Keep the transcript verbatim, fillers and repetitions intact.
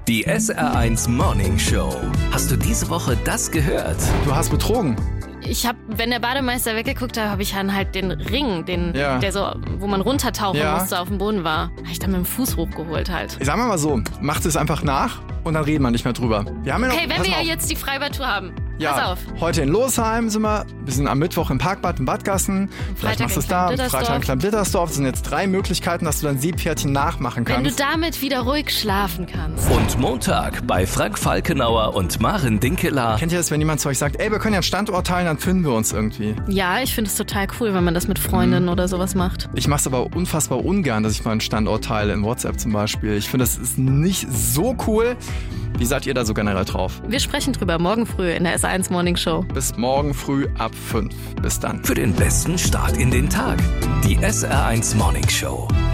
Die S R eins Morning Show. Hast du diese Woche das gehört? Du hast betrogen. Ich habe, wenn der Bademeister weggeguckt hat, habe ich dann halt den Ring, den, Ja. der so, wo man runtertauchen Ja. musste, auf dem Boden war, habe ich dann mit dem Fuß hochgeholt halt. Sagen wir mal so, macht es einfach nach und dann reden wir nicht mehr drüber. Wir haben ja noch, Okay, wenn pass wir mal ja auf. jetzt die Freibad-Tour haben. Ja, Pass auf. heute in Losheim sind wir, wir sind am Mittwoch im Parkbad in Badgassen. Vielleicht Freitag machst du es in da, Kleinblittersdorf. Freitag in Kleinblittersdorf. Das sind jetzt drei Möglichkeiten, dass du dein Seepferdchen nachmachen Wenn du kannst. damit wieder ruhig schlafen kannst. Und Montag bei Frank Falkenauer und Maren Dinkeler. Kennt ihr das, wenn jemand zu euch sagt, ey, wir können ja einen Standort teilen, dann finden wir uns irgendwie. Ja, ich finde es total cool, wenn man das mit Freundinnen Mhm. oder sowas macht. Ich mache es aber unfassbar ungern, dass ich mal einen Standort teile, in WhatsApp zum Beispiel. Ich finde, das ist nicht so cool. Wie seid ihr da so generell drauf? Wir sprechen drüber morgen früh in der S eins Morning Show. Bis morgen früh ab fünf. Bis dann. Für den besten Start in den Tag. Die S R eins Morning Show.